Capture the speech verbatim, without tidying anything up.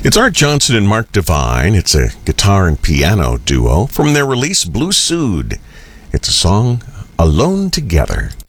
It's Art Johnson and Mark Devine. It's a guitar and piano duo from their release Blue Suede. It's a song, Alone Together.